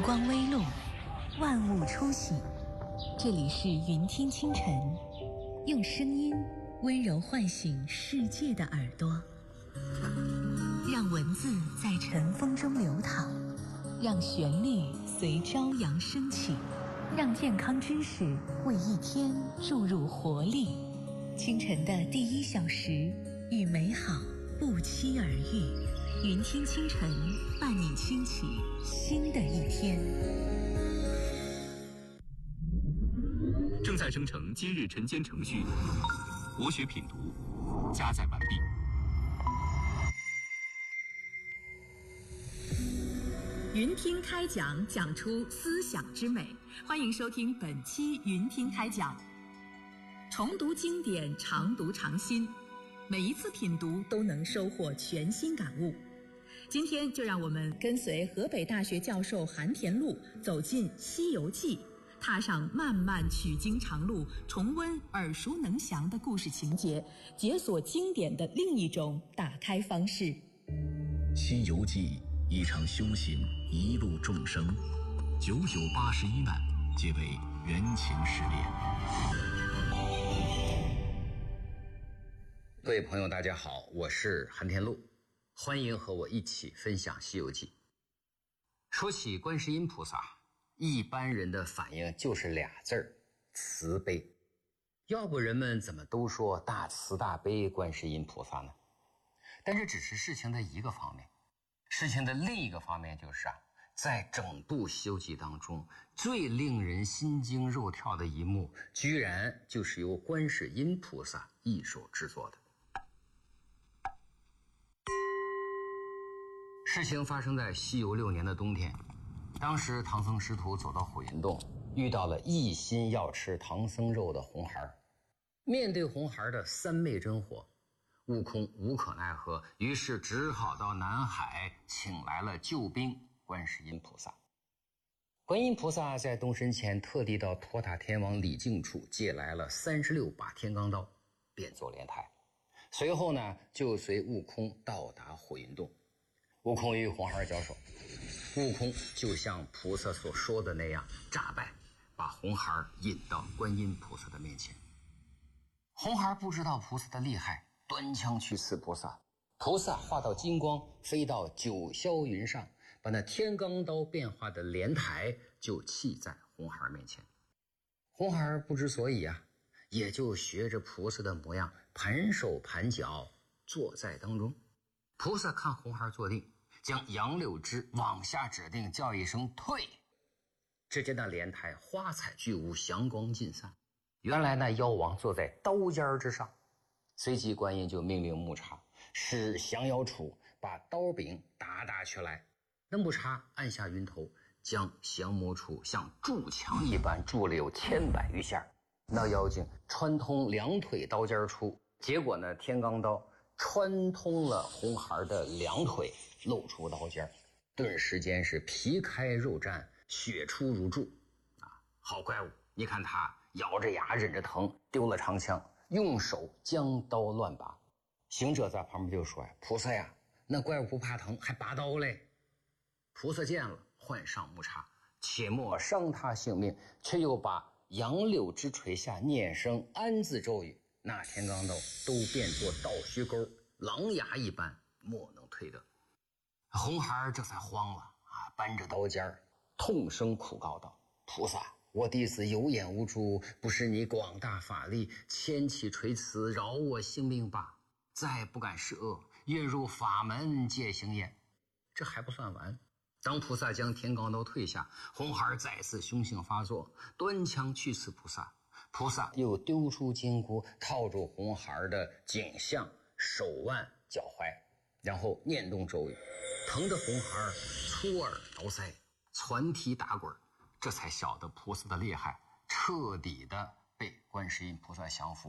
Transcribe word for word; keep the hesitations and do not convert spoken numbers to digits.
光微露，万物初醒。这里是云听清晨，用声音温柔唤醒世界的耳朵，让文字在晨风中流淌，让旋律随朝阳升起，让健康知识为一天注入活力。清晨的第一小时，与美好不期而遇。云听清晨，伴你轻启新的一天。 正在生成今日晨间程序，国学品读加载完毕。 云听开讲，讲出思想之美。欢迎收听本期云听开讲。重读经典，常读常新，每一次品读都能收获全新感悟。今天就让我们跟随河北大学教授韩田禄走进《西游记》，踏上漫漫取经长路，重温耳熟能详的故事情节，解锁经典的另一种打开方式。《 西游记》一场修行，一路众生，九九八十一难，皆为缘情试炼。 各位朋友大家好，我是韩田禄，欢迎和我一起分享《西游记》。说起观世音菩萨，一般人的反应就是俩字儿：慈悲。要不人们怎么都说大慈大悲观世音菩萨呢？但这只是事情的一个方面，事情的另一个方面就是啊，在整部《西游记》当中，最令人心惊肉跳的一幕，居然就是由观世音菩萨一手制作的。事情发生在西游六年的冬天，当时唐僧师徒走到火云洞，遇到了一心要吃唐僧肉的红孩儿。面对红孩儿的三昧真火，悟空无可奈何，于是只好到南海请来了救兵观世音菩萨。观音菩萨在动身前特地到托塔天王李靖处借来了三十六把天罡刀，变作莲台。随后呢，就随悟空到达火云洞。悟空与红孩交手，悟空就像菩萨所说的那样诈败，把红孩引到观音菩萨的面前。红孩不知道菩萨的厉害，端枪去刺菩萨。菩萨化到金光，飞到九霄云上，把那天罡刀变化的莲台就弃在红孩面前。红孩不知所以啊，也就学着菩萨的模样，盘手盘脚坐在当中。菩萨看红孩坐定，将杨柳枝往下指定，叫一声退。只见那莲台花彩俱无，祥光尽散。原来那妖王坐在刀尖之上。随即观音就命令木叉使降妖杵把刀柄打打去来。那木叉按下云头，将降魔杵像筑墙一般筑了有千百余下。那妖精穿通两腿刀尖出，结果呢，天罡刀穿通了红孩的两腿，露出刀尖，顿时间是皮开肉绽，血出如注啊！好怪物！你看他咬着牙忍着疼，丢了长枪，用手将刀乱拔。行者在旁边就说呀：“菩萨呀，那怪物不怕疼，还拔刀嘞。”菩萨见了，换上木叉，且莫伤他性命，却又把杨柳枝垂下念声安字咒语。那天罡刀都变作倒须钩，狼牙一般，莫能退得。红孩这才慌了啊，扳着刀尖痛声苦告道：“菩萨，我弟子有眼无珠，不是你广大法力，千祈垂慈，饶我性命吧！再不敢施恶，愿入法门戒行也。”这还不算完，当菩萨将天罡刀退下，红孩再次凶性发作，端枪去刺菩萨。菩萨又丢出金箍，套住红孩的颈项、手腕、脚踝，然后念动咒语，疼得红孩粗耳倒腮，攒蹄打滚，这才晓得菩萨的厉害，彻底的被观世音菩萨降服。